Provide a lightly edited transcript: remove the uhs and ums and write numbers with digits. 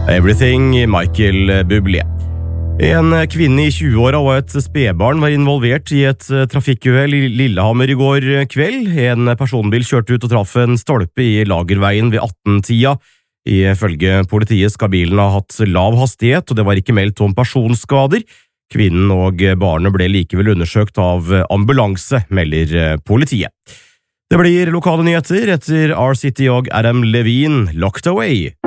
Everything, Michael Bublé. En kvinne i 20-åra og et spedbarn var involvert i et trafikkuhell i Lillehammer i går kveld. En personbil kjørte ut og traff en stolpe i Lagerveien ved 18-tida. Ifølge politiet skal bilen ha hatt lav hastighet, og det var ikke meldt om personskader. Kvinnen og barnet ble likevel undersøkt av ambulanse, melder politiet. Det blir lokale nyheter etter R-City og Adam Levine, Locked Away.